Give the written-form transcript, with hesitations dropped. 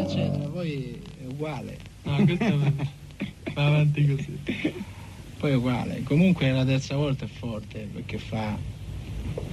eccetera, poi è uguale. No, questo va avanti così. Poi è uguale. Comunque la terza volta è forte perché fa